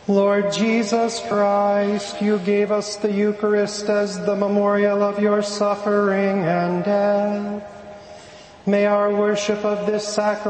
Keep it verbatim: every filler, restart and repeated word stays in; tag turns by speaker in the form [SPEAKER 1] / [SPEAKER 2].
[SPEAKER 1] Lord Jesus Christ, you gave us the Eucharist as the memorial of your suffering and death. May our worship of this sacrament